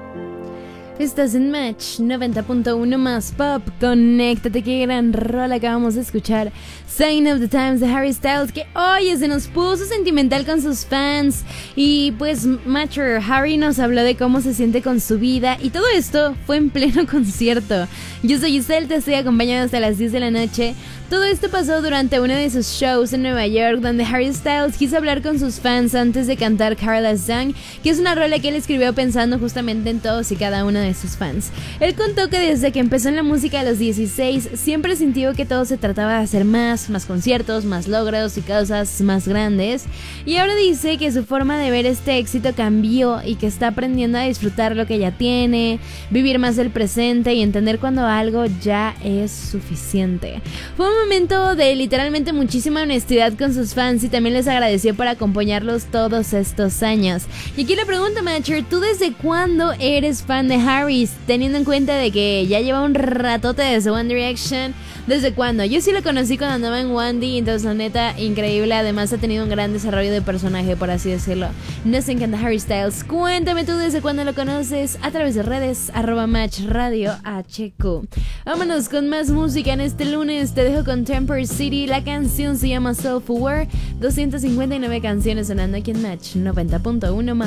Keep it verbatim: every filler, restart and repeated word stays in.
Estás en Match noventa punto uno más pop. Conéctate, qué gran rol acabamos de escuchar. Sign of the Times de Harry Styles, que oye, se nos puso sentimental con sus fans. Y pues Matcher, Harry nos habló de cómo se siente con su vida. Y todo esto fue en pleno concierto. Yo soy Giselle, te estoy acompañando hasta las diez de la noche. Todo esto pasó durante uno de sus shows en Nueva York, donde Harry Styles quiso hablar con sus fans antes de cantar Careless Song, que es una rola que él escribió pensando justamente en todos y cada uno de sus fans. Él contó que desde que empezó en la música a los dieciséis, siempre sintió que todo se trataba de hacer más, más conciertos, más logros y cosas más grandes. Y ahora dice que su forma de ver este éxito cambió y que está aprendiendo a disfrutar lo que ya tiene, vivir más el presente y entender cuando algo ya es suficiente. Fue un momento de literalmente muchísima honestidad con sus fans y también les agradeció por acompañarlos todos estos años. Y aquí le pregunto, Matcher, ¿tú desde cuándo eres fan de Harry? Teniendo en cuenta de que ya lleva un ratote desde One Direction. ¿Desde cuándo? Yo sí lo conocí cuando andaba en One D, entonces la neta, increíble. Además ha tenido un gran desarrollo de personaje, por así decirlo. Nos encanta Harry Styles. Cuéntame tú desde cuándo lo conoces a través de redes, arroba Match Radio H Q. Vámonos con más música en este lunes. Te dejo con Temper City. La canción se llama Self-Aware. doscientas cincuenta y nueve canciones sonando aquí en Match noventa punto uno más.